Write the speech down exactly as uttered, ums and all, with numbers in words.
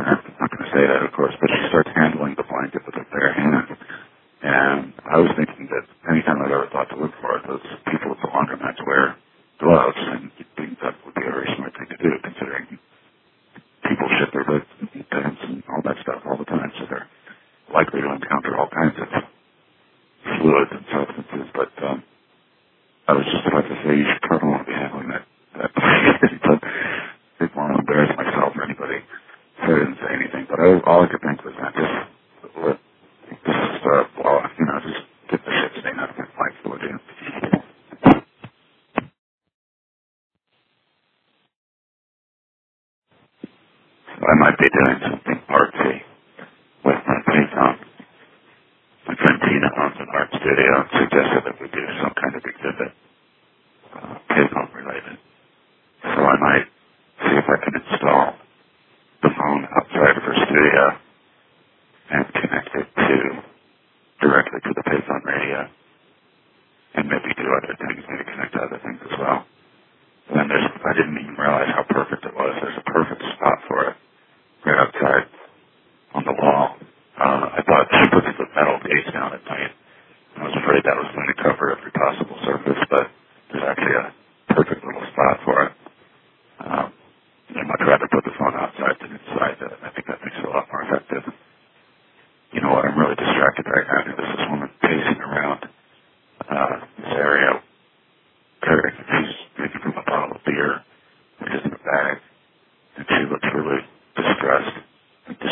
I'm not going to say that, of course, but she starts handling the blanket with her bare hands. And I was thinking that anytime I've ever thought to look for it, those people at the laundromats wear gloves, and you'd think that would be a very smart thing to do, considering people shit their hoods and pants and all that stuff all the time, so they're likely to encounter all kinds of fluids and substances. But um, I was just about to say you should probably want to be handling that, that but I didn't want to embarrass myself or anybody, so I didn't say anything. But I, all I could think was that just let, just, uh, well, you know, just get the shit stain out of my life, would you? So I might be doing something artsy with my Python. My friend Tina owns an art studio and suggested that we do some kind of exhibit, uh, Python related. So I might see if I can install the phone outside of her studio and connect it to directly to the Python radio, and maybe do other things, maybe connect to other things as well. And then there's, I didn't even realize how perfect it was. There's a perfect spot for it, right outside on the wall. Uh, I thought she puts the metal case down at night. I was afraid that was going to cover every possible surface, but there's actually a perfect little spot for it. Um, I'd much rather put the phone outside than inside. I think that makes it a lot more effective. You know what? I'm really distracted right now. I need to